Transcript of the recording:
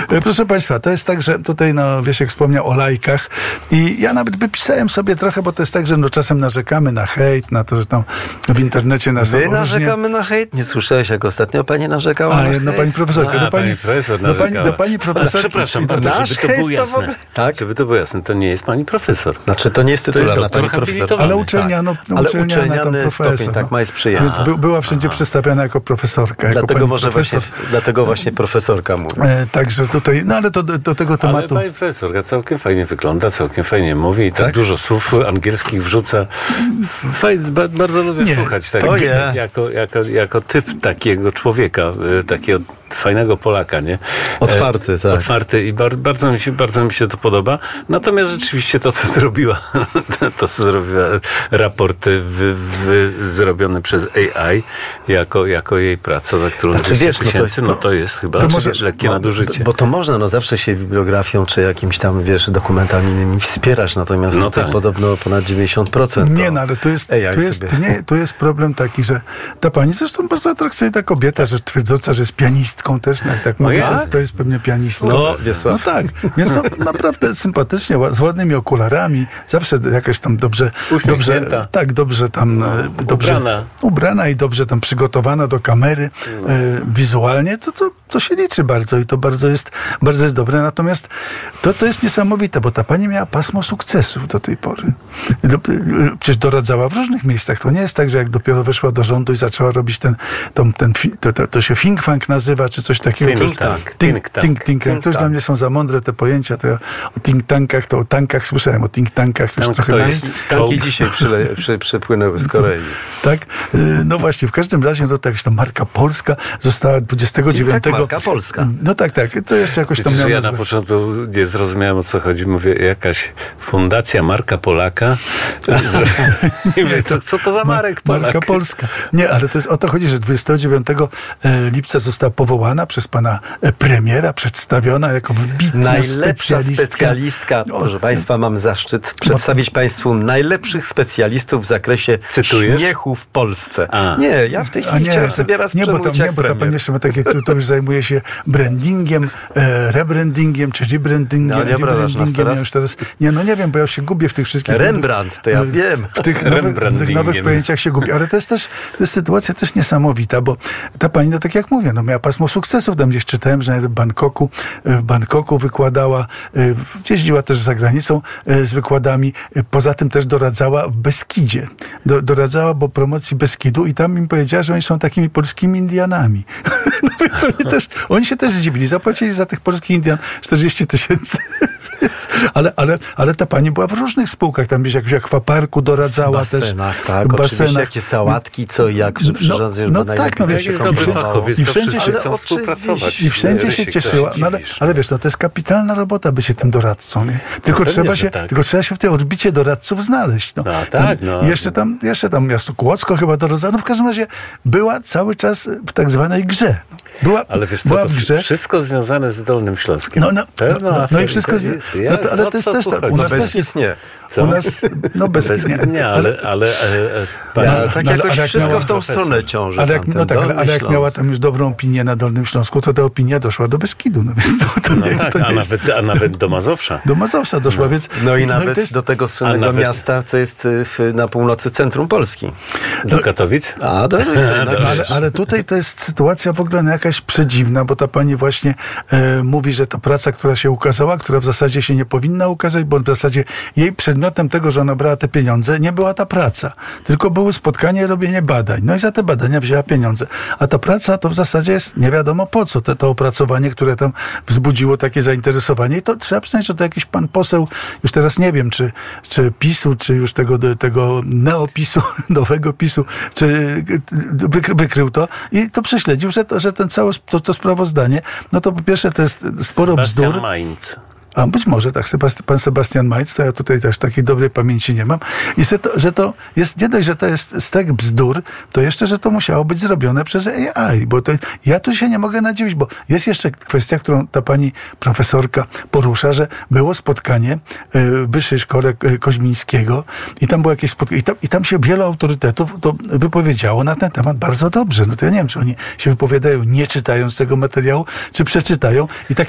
Proszę Państwa, to jest tak, że tutaj Wiesiek wspomniał o lajkach i ja nawet wypisałem sobie trochę, bo to jest tak, że czasem narzekamy na hejt, na to, że tam w internecie nas My narzekamy na hejt? Nie słyszałeś, jak ostatnio pani narzekała na hejt? Pani profesorka, do pani profesor. Przepraszam bardzo, nasz żeby to było hejt to w jasne. ogóle- Tak? Żeby to było jasne, to nie jest pani profesor. Znaczy, to nie jest tytularna doktor pani profesor. habilitowany. Ale uczelniana, Ale tam uczelniany profesor. stopień, tak ma jest przyjemny. Więc była wszędzie przedstawiana jako profesorka. Jako Dlatego pani może profesor. dlatego właśnie profesorka mówi. Także tutaj, ale to do tego Ale tematu. pani profesorka całkiem fajnie wygląda, całkiem fajnie mówi i tak dużo słów angielskich wrzuca. Bardzo lubię słuchać tego, jako typ takiego człowieka, takiego fajnego Polaka, nie? Otwarty, tak. Otwarty i bardzo mi się to podoba. Natomiast rzeczywiście to, co zrobiła raport zrobiony przez AI jako jej praca, za którą 200 tysięcy, to jest chyba lekkie nadużycie. Bo to można, zawsze się bibliografią czy jakimś tam, dokumentami innymi wspierasz, natomiast tutaj podobno ponad 90%. Nie, ale tu jest problem taki, że ta pani zresztą bardzo atrakcyjna kobieta, że twierdząca, że jest pianistką też, jak tak mówię, to jest pewnie pianistka. Wiesław. Tak, więc naprawdę sympatycznie, z ładnymi okularami, zawsze jakaś tam dobrze ubrana i dobrze tam przygotowana do kamery wizualnie, to się liczy bardzo i to bardzo jest dobre. Natomiast to jest niesamowite, bo ta pani miała pasmo sukcesów do tej pory. Przecież doradzała w różnych miejscach. To nie jest tak, że jak dopiero weszła do rządu i zaczęła robić to się think tank nazywa, czy coś takiego. Think tank. To już dla mnie są za mądre te pojęcia. To ja o think tankach, to o tankach słyszałem, o think tankach już trochę mniej. Tanki dzisiaj przypłynęły z Korei. Tak? No właśnie, w każdym razie jakaś tam marka polska została 29. Marka polska. No tak. To jeszcze jakoś tam miała ja nazwę. na początku nie zrozumiałem, o co chodzi. Mówię, jakaś fundacja Marka Polaka. Nie wiem, co to za Marek Polak? Marka Polska. Nie, ale o to chodzi, że 29 lipca została powołana przez pana premiera, przedstawiona jako wybitna najlepsza specjalistka. Proszę Państwa, mam zaszczyt przedstawić Państwu najlepszych specjalistów w zakresie śmiechu w Polsce. Nie, ja w tej chwili chciałem sobie raz przemówić bo ta pani jeszcze ma takie, to już zajmuje się brandingiem, rebrandingiem, czy rebrandingiem. Nie wiem, bo ja już się gubię w tych wszystkich... Rembrandt, to ja wiem. W tych nowych pojęciach się gubię. Ale to jest sytuacja też niesamowita, bo ta pani, tak jak mówię, miała pasmo sukcesów. Tam gdzieś czytałem, że nawet w Bangkoku wykładała, jeździła też za granicą z wykładami. Poza tym też doradzała w Beskidzie. Doradzała, bo promocji Beskidu i tam im powiedziała, że oni są takimi polskimi Indianami. No więc oni się też zdziwili. Zapłacili za tych polskich Indian 40 tysięcy. Ale ta pani była w różnych spółkach. Tam gdzieś jakieś akwaparku doradzała też. Tak, oczywiście jakie sałatki, co jak przyrządzać, żeby najlepiej się kombinowało. I wszędzie się cieszyła. Ale wiesz, to jest kapitalna robota bycie tym doradcą. Nie? Tylko trzeba się w tej orbicie doradców znaleźć. Jeszcze tam miasto Kłodzko chyba doradzano. W każdym razie była cały czas w tak zwanej grze. Ale wiesz co, w grze. Wszystko związane z Dolnym Śląskiem. No i wszystko ale to jest też tak. U nas też jest nie. Co? U nas, bez nie, ale tak jakoś wszystko w tą stronę ciąży. Ale jak miała tam już dobrą opinię na Dolnym Śląsku, to ta opinia doszła do Beskidu. A nawet do Mazowsza. Do Mazowsza doszła, więc... I nawet do tego słynnego miasta, co jest na północy centrum Polski. Do Katowic? Ale tutaj to jest sytuacja w ogóle jakaś przedziwna, bo ta pani właśnie mówi, że ta praca, która się ukazała, która w zasadzie się nie powinna ukazać, bo w zasadzie jej przedmiotem tego, że ona brała te pieniądze, nie była ta praca, tylko było spotkanie i robienie badań. No i za te badania wzięła pieniądze. A ta praca to w zasadzie jest nie wiadomo po co, to opracowanie, które tam wzbudziło takie zainteresowanie. I to trzeba przyznać, że to jakiś pan poseł, już teraz nie wiem, czy PiS-u, czy już tego neopisu, nowego PiS-u, czy wykrył to i to prześledził, że ten cały to sprawozdanie, no to po pierwsze to jest sporo bzdur. A być może tak, pan Sebastian Majc, to ja tutaj też takiej dobrej pamięci nie mam. I że to jest, nie dość, że to jest stek bzdur, to jeszcze, że to musiało być zrobione przez AI, bo ja tu się nie mogę nadziwić, bo jest jeszcze kwestia, którą ta pani profesorka porusza, że było spotkanie w Wyższej Szkole Koźmińskiego i tam było jakieś spotkanie i tam się wielu autorytetów to wypowiedziało na ten temat bardzo dobrze. No to ja nie wiem, czy oni się wypowiadają nie czytając tego materiału, czy przeczytają i tak